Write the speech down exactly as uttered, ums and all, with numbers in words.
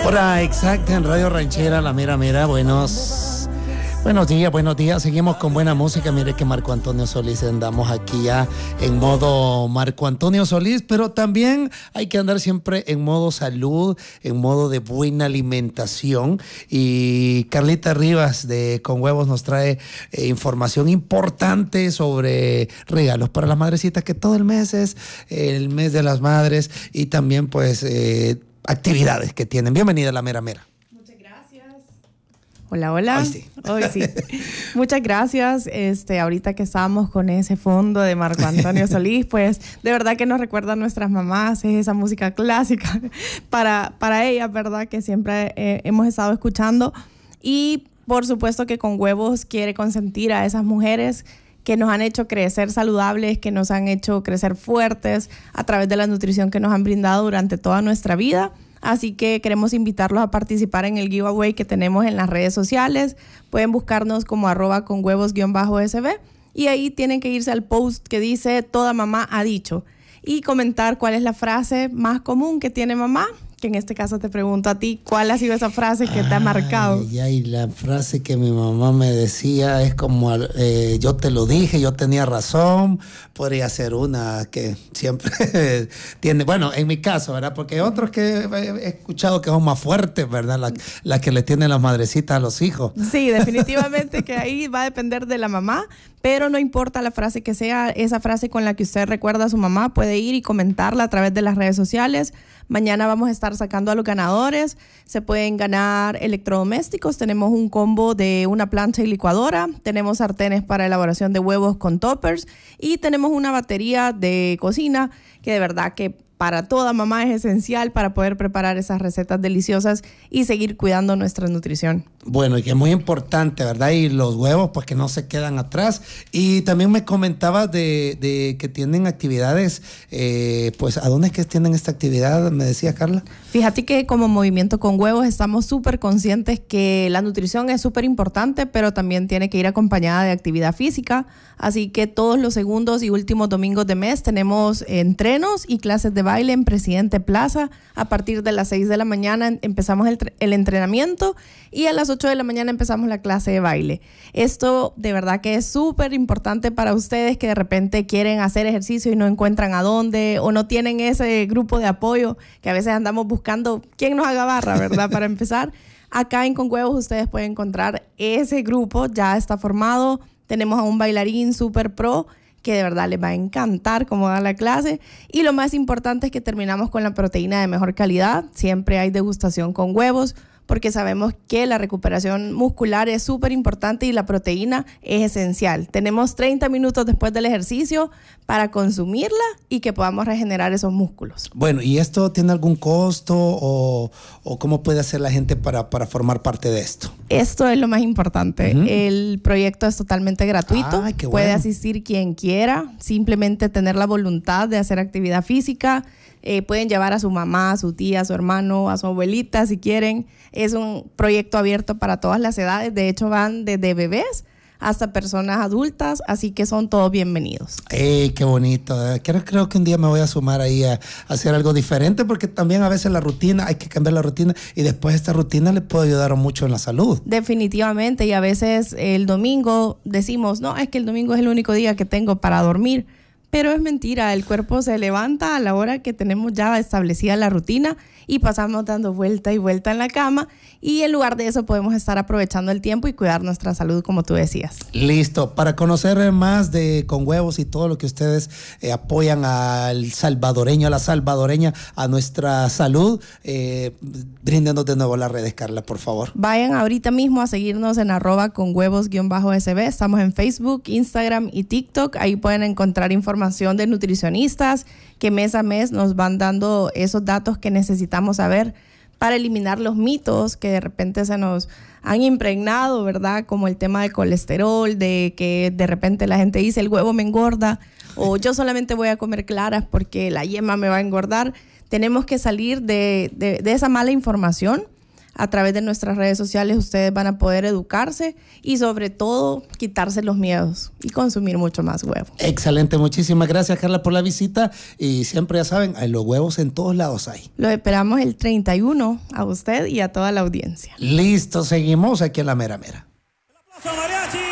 Hora exacta en Radio Ranchera, la mera mera. Buenos, buenos días, buenos días. Seguimos con buena música. Mire que Marco Antonio Solís, andamos aquí ya en modo Marco Antonio Solís, pero también hay que andar siempre en modo salud, en modo de buena alimentación. Y Carlita Rivas de Con Huevos nos trae eh, información importante sobre regalos para las madrecitas, que todo el mes es el mes de las madres, y también pues eh, actividades que tienen. Bienvenida a la mera mera. Muchas gracias. Hola, hola. Hoy sí. Hoy sí. Muchas gracias. Este, ahorita que estábamos con ese fondo de Marco Antonio Solís, pues de verdad que nos recuerda a nuestras mamás, es esa música clásica para, para ellas, ¿verdad? Que siempre eh, hemos estado escuchando. Y por supuesto que Con Huevos quiere consentir a esas mujeres que nos han hecho crecer saludables, que nos han hecho crecer fuertes a través de la nutrición que nos han brindado durante toda nuestra vida. Así que queremos invitarlos a participar en el giveaway que tenemos en las redes sociales. Pueden buscarnos como arroba con huevos guión bajo sb, y ahí tienen que irse al post que dice "Toda mamá ha dicho" y comentar cuál es la frase más común que tiene mamá. Que en este caso te pregunto a ti, ¿cuál ha sido esa frase que te ha marcado? Ay, ay, la frase que mi mamá me decía es como, eh, yo te lo dije, yo tenía razón. Podría ser una que siempre tiene, bueno, en mi caso, ¿verdad? Porque hay otros que he escuchado que son más fuertes, ¿verdad? La, la que le tienen las madrecitas a los hijos. Sí, definitivamente que ahí va a depender de la mamá, pero no importa la frase que sea, esa frase con la que usted recuerda a su mamá, puede ir y comentarla a través de las redes sociales. Mañana vamos a estar sacando a los ganadores. Se pueden ganar electrodomésticos. Tenemos un combo de una plancha y licuadora. Tenemos sartenes para elaboración de huevos con toppers. Y tenemos una batería de cocina que de verdad que para toda mamá es esencial para poder preparar esas recetas deliciosas y seguir cuidando nuestra nutrición. Bueno, y que es muy importante, ¿verdad? Y los huevos, pues que no se quedan atrás. Y también me comentabas de, de que tienen actividades, eh, pues ¿a dónde es que tienen esta actividad? Me decía Carla. Fíjate que como Movimiento Con Huevos estamos súper conscientes que la nutrición es súper importante, pero también tiene que ir acompañada de actividad física. Así que todos los segundos y últimos domingos de mes tenemos entrenos y clases de baile en Presidente Plaza. A partir de las seis de la mañana empezamos el, el entrenamiento y a las ocho de la mañana empezamos la clase de baile. Esto de verdad que es súper importante para ustedes que de repente quieren hacer ejercicio y no encuentran a dónde, o no tienen ese grupo de apoyo que a veces andamos buscando quién nos haga barra, ¿verdad? Para empezar, acá en Con Huevos ustedes pueden encontrar ese grupo, ya está formado. Tenemos a un bailarín súper pro que de verdad les va a encantar cómo da la clase. Y lo más importante es que terminamos con la proteína de mejor calidad. Siempre hay degustación con huevos, porque sabemos que la recuperación muscular es súper importante y la proteína es esencial. Tenemos treinta minutos después del ejercicio para consumirla y que podamos regenerar esos músculos. Bueno, ¿y esto tiene algún costo o, o cómo puede hacer la gente para, para formar parte de esto? Esto es lo más importante. Uh-huh. El proyecto es totalmente gratuito. Ay, qué Puede bueno. asistir quien quiera, simplemente tener la voluntad de hacer actividad física. Eh, pueden llevar a su mamá, a su tía, a su hermano, a su abuelita si quieren. Es un proyecto abierto para todas las edades. De hecho, van desde bebés hasta personas adultas, así que son todos bienvenidos. ¡Ey, qué bonito! Creo, creo que un día me voy a sumar ahí a, a hacer algo diferente, porque también a veces la rutina, hay que cambiar la rutina, y después esta rutina le puede ayudar mucho en la salud. Definitivamente, y a veces el domingo decimos, no, es que el domingo es el único día que tengo para dormir. Pero es mentira, el cuerpo se levanta a la hora que tenemos ya establecida la rutina y pasamos dando vuelta y vuelta en la cama, y en lugar de eso podemos estar aprovechando el tiempo y cuidar nuestra salud, como tú decías. Listo. Para conocer más de Con Huevos y todo lo que ustedes eh, apoyan al salvadoreño, a la salvadoreña, a nuestra salud, eh, bríndenos de nuevo las redes, Carla, por favor. Vayan ahorita mismo a seguirnos en arroba con huevos guión bajo sb. Estamos en Facebook, Instagram y TikTok. Ahí pueden encontrar información de nutricionistas que mes a mes nos van dando esos datos que necesitamos saber para eliminar los mitos que de repente se nos han impregnado, ¿verdad? Como el tema del colesterol, de que de repente la gente dice el huevo me engorda, o yo solamente voy a comer claras porque la yema me va a engordar. Tenemos que salir de, de, de esa mala información. A través de nuestras redes sociales ustedes van a poder educarse y sobre todo quitarse los miedos y consumir mucho más huevo. Excelente, muchísimas gracias Carla por la visita y siempre ya saben, hay los huevos en todos lados hay. Los esperamos el treinta y uno a usted y a toda la audiencia. Listo, seguimos aquí en La Mera Mera.